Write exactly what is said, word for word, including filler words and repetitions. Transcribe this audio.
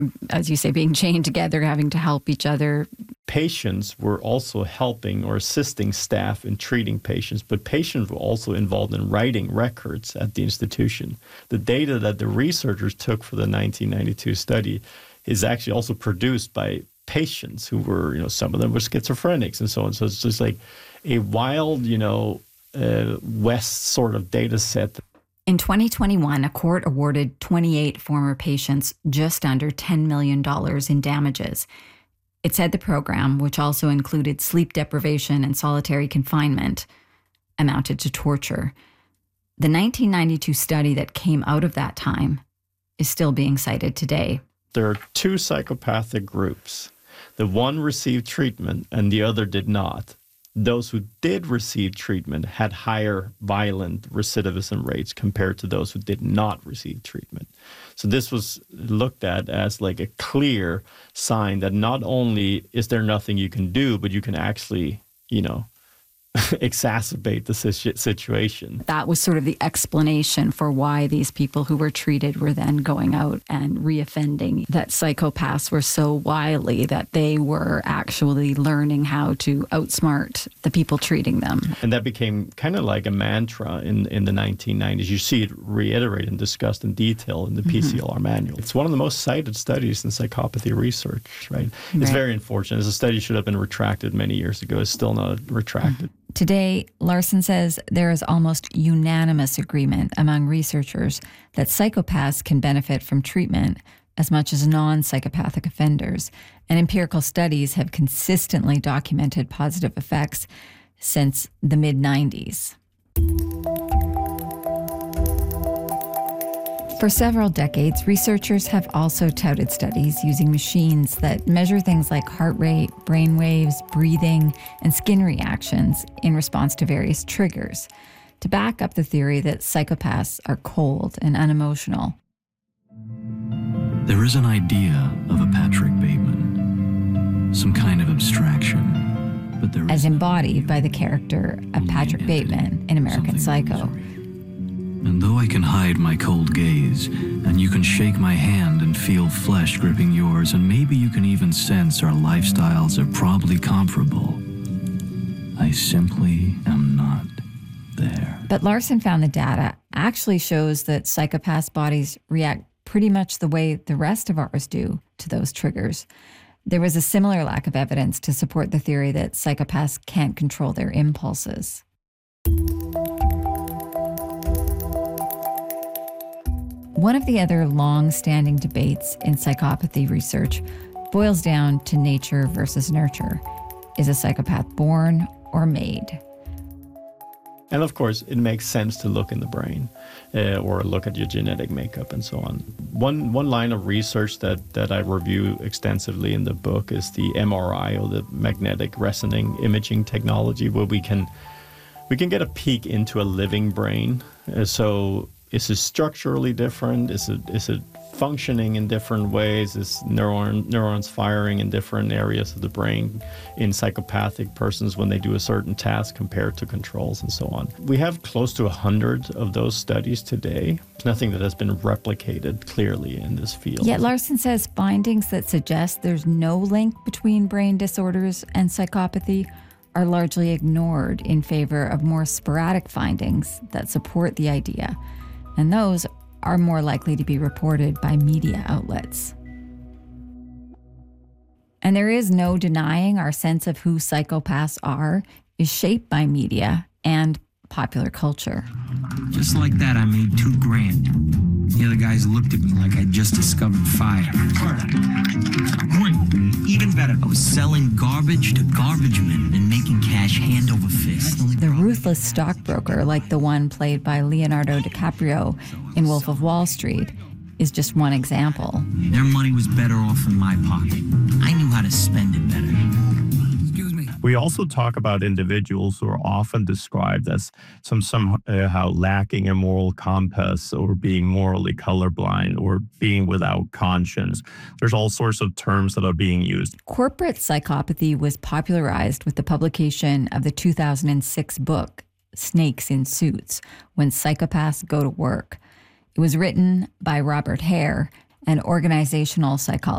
as you say, being chained together, having to help each other. Patients were also helping or assisting staff in treating patients, but patients were also involved in writing records at the institution. The data that the researchers took for the nineteen ninety-two study is actually also produced by patients who were, you know, some of them were schizophrenics and so on. So it's just like a wild, you know, uh, West sort of data set. In twenty twenty-one, a court awarded twenty-eight former patients just under ten million dollars in damages. It said the program, which also included sleep deprivation and solitary confinement, amounted to torture. The nineteen ninety-two study that came out of that time is still being cited today. There are two psychopathic groups. The one received treatment and the other did not. Those who did receive treatment had higher violent recidivism rates compared to those who did not receive treatment. So this was looked at as like a clear sign that not only is there nothing you can do, but you can actually, you know, exacerbate the situation. That was sort of the explanation for why these people who were treated were then going out and reoffending, that psychopaths were so wily that they were actually learning how to outsmart the people treating them. And that became kind of like a mantra in, in the nineteen nineties. You see it reiterated and discussed in detail in the P C L R mm-hmm. manual. It's one of the most cited studies in psychopathy research, right? It's right. very unfortunate. The study should have been retracted many years ago. It's still not retracted. Mm-hmm. Today, Larson says there is almost unanimous agreement among researchers that psychopaths can benefit from treatment as much as non-psychopathic offenders, and empirical studies have consistently documented positive effects since the mid nineties. For several decades, researchers have also touted studies using machines that measure things like heart rate, brain waves, breathing, and skin reactions in response to various triggers to back up the theory that psychopaths are cold and unemotional. There is an idea of a Patrick Bateman, some kind of abstraction, but there is as embodied by the character of Patrick Bateman in American Psycho. And though I can hide my cold gaze, and you can shake my hand and feel flesh gripping yours, and maybe you can even sense our lifestyles are probably comparable, I simply am not there. But Larson found the data actually shows that psychopaths' bodies react pretty much the way the rest of ours do to those triggers. There was a similar lack of evidence to support the theory that psychopaths can't control their impulses. One of the other long-standing debates in psychopathy research boils down to nature versus nurture. Is a psychopath born or made? And of course, it makes sense to look in the brain uh, or look at your genetic makeup and so on. One one line of research that, that I review extensively in the book is the M R I, or the magnetic resonance imaging technology, where we can we can get a peek into a living brain. Uh, so is it structurally different? Is it is it functioning in different ways? Is neuron, neurons firing in different areas of the brain in psychopathic persons when they do a certain task compared to controls and so on? We have close to a hundred of those studies today. There's nothing that has been replicated clearly in this field. Yet Larson says findings that suggest there's no link between brain disorders and psychopathy are largely ignored in favor of more sporadic findings that support the idea. And those are more likely to be reported by media outlets. And there is no denying our sense of who psychopaths are is shaped by media and popular culture. Just like that, I made two grand. The other guys looked at me like I just discovered fire. Great. Even better, I was selling garbage to garbage men and making cash hand over fist. The ruthless stockbroker, like the one played by Leonardo DiCaprio in Wolf of Wall Street, is just one example. Their money was better off in my pocket. I knew how to spend it better. We also talk about individuals who are often described as some somehow lacking a moral compass, or being morally colorblind, or being without conscience. There's all sorts of terms that are being used. Corporate psychopathy was popularized with the publication of the two thousand six book, Snakes in Suits, When Psychopaths Go to Work. It was written by Robert Hare, an organizational psychologist.